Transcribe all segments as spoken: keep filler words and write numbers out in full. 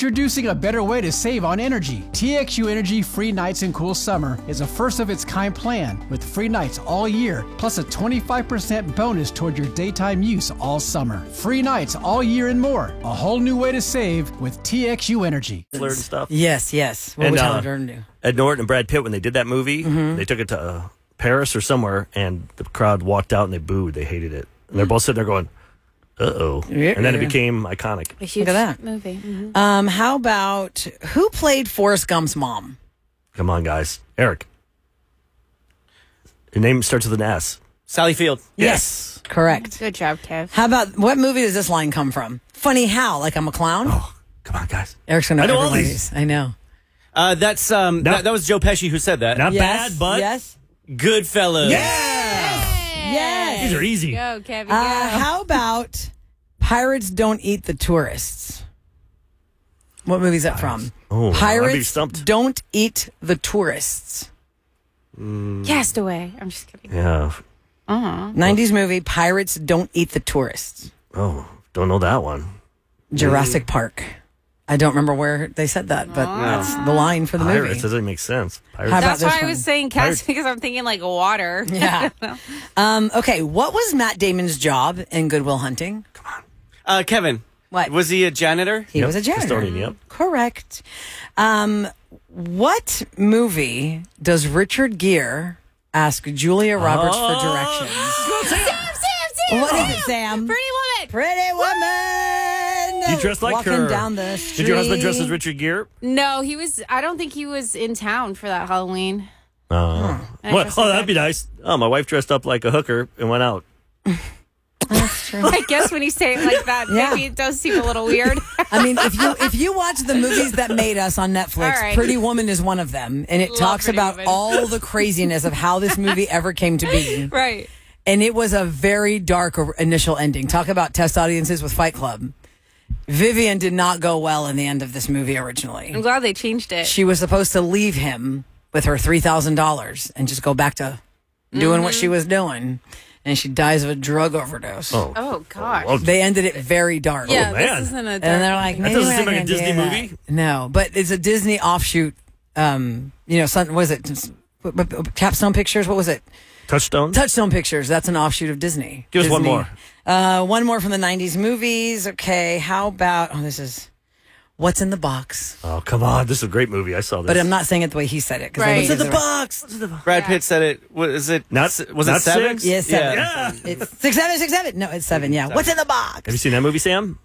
Introducing a better way to save on energy. T X U Energy Free Nights and Cool Summer is a first-of-its-kind plan with free nights all year, plus a twenty-five percent bonus toward your daytime use all summer. Free nights all year and more. A whole new way to save with T X U Energy. And stuff. Yes, yes. What and, would uh, Tyler Durden do? Ed Norton and Brad Pitt, when they did that movie, Mhm. they took it to uh, Paris or somewhere, and the crowd walked out and they booed. They hated it. And they're both sitting there going, uh-oh. Yeah. And then it became iconic. A huge Look at that. movie. Mhm. Um, how about who played Forrest Gump's mom? Come on, guys. Eric. Your name starts with an S. Sally Field. Yes. Correct. Good job, Kev. How about what movie does this line come from? Funny how? Like I'm a clown? Oh, come on, guys. Eric's gonna know, I know every all one of these. I know. Uh, that's um, No. that, that was Joe Pesci who said that. Not Yes, bad, but yes. Goodfellas. Yes. these are easy. Go, Kevin. Go. Uh, how about Pirates Don't Eat the Tourists? What movie is that from? Oh, I'd be Pirates stumped. Don't Eat the Tourists. Castaway. I'm just kidding. Yeah. Uh-huh. nineties movie, Pirates Don't Eat the Tourists. Oh, don't know that one. Jurassic Park. I don't remember where they said that, but that's the line for the Pirates movie. doesn't make sense. Pirates. How about That's this why I one? was saying Pirates. cast because I'm thinking like water. Yeah. um, okay, what was Matt Damon's job in Good Will Hunting? Uh, Kevin. What? Was he a janitor? He Yep, was a janitor. custodian, yep. Correct. Um, what movie does Richard Gere ask Julia Roberts Oh. for directions? Sam, Sam, Sam. What is it, Sam? Pretty Woman. Pretty Woman. You dressed like Walking her. down the street. Did your husband dress as Richard Gere? No, he was. I don't think he was in town for that Halloween. Uh, I what? dressed Oh, like that'd be nice. Oh, my wife dressed up like a hooker and went out. That's true. I guess when you say it like that, Yeah. maybe it does seem a little weird. I mean, if you if you watch the movies that made us on Netflix, All right. Pretty Woman is one of them, and it Love talks Pretty about Woman. all the craziness of how this movie ever came to be. Right. And it was a very dark or- initial ending. Talk about test audiences with Fight Club. Vivian did not go well in the end of this movie originally. I'm glad they changed it. She was supposed to leave him with her three thousand dollars and just go back to doing what she was doing. And she dies of a drug overdose. Oh. Oh gosh. Oh, They ended it very dark. yeah, man. this isn't a. And they're dark like, movie. That maybe doesn't we're seem like a not gonna Disney do that. movie. No, but it's a Disney offshoot. Um, you know, some, was it what- what- Capstone Pictures? What was it? Touchstone? Touchstone Pictures. That's an offshoot of Disney. Give us one Disney. more. Uh, one more from the nineties movies. Okay, how about? Oh, this is What's in the Box. Oh, come on. This is a great movie. I saw this. But I'm not saying it the way he said it. 'cause I Right. think What's it's in the box? What's in the box? Brad Yeah. Pitt said it. What is it? Not- s- was not it seven? six? Yeah, seven. Yeah. It's six seven six seven. No, it's seven. Yeah. What's in the box? Have you seen that movie, Sam?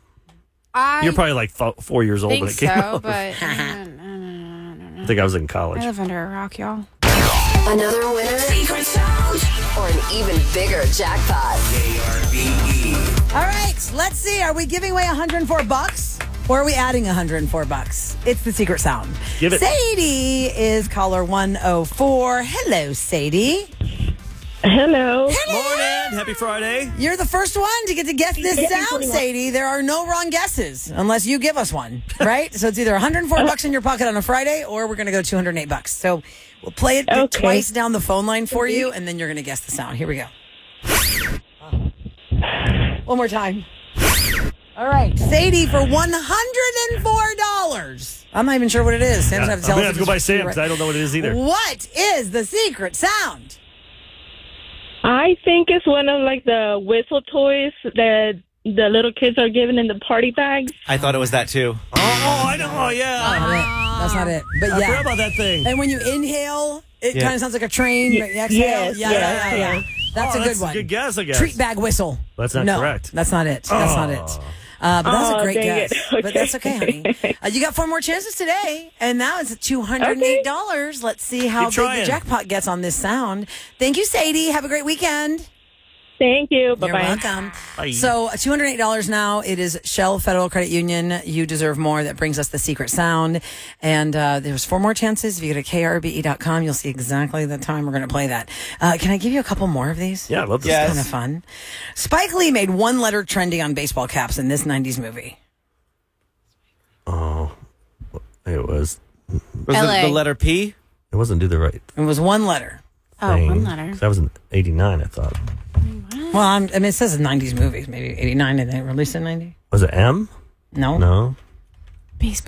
I You're probably like fo- four years old think when it came so, out. but I think I was in college. I live under a rock, y'all. Another winner? Secret sound? Or an even bigger jackpot? All right, let's see. Are we giving away one hundred four bucks? Or are we adding one hundred four bucks? It's the secret sound. Give it. Sadie is caller one oh four. Hello, Sadie. Hello. Morning. Happy Friday. You're the first one to get to guess this sound, Sadie. There are no wrong guesses unless you give us one, right? So it's either one hundred four bucks in your pocket on a Friday or we're going to go two hundred eight bucks. So we'll play it Okay. twice down the phone line for you, and then you're going to guess the sound. Here we go. One more time. All right, Sadie, for one hundred four dollars. I'm not even sure what it is. Sam's Yeah, gonna have I'm to tell going to us have to if go by it's Sam right. because I don't know what it is either. What is the secret sound? I think it's one of like the whistle toys that the little kids are given in the party bags. I thought it was that too. Oh, I know. Oh, yeah. Not it. That's not it. But I yeah. forgot about that thing. And when you inhale, it Yeah. kind of sounds like a train. but you exhale. yes, yeah, yes, yeah, yeah, yeah. yes. That's Oh, a good that's one. a good guess, I guess. Treat bag whistle. That's not no, correct. That's not it. That's not it. Oh. Uh, but that's a Oh, great dang guess. it. But that's okay, honey. Uh, you got four more chances today, and now it's two hundred eight dollars. Let's see how Keep big trying. the jackpot gets on this sound. Thank you, Sadie. Have a great weekend. Thank you. Bye You're bye. welcome. Bye. So uh, two hundred eight dollars now. It is Shell Federal Credit Union. You deserve more. That brings us the secret sound. And uh, there's four more chances. If you go to K R B E dot com, you'll see exactly the time we're going to play that. Uh, can I give you a couple more of these? Yeah, I love this. Yes. Kind of fun. Spike Lee made one letter trendy on baseball caps in this nineties movie. Oh, it was. Was L A. it the letter P? It wasn't do the right It was one letter. Oh, thing. one letter. 'Cause That was in eighty-nine, I thought. Well, I'm, I mean, it says nineties movies. Maybe eighty-nine. Did they release in ninety? Was it M? No. No. Baseball.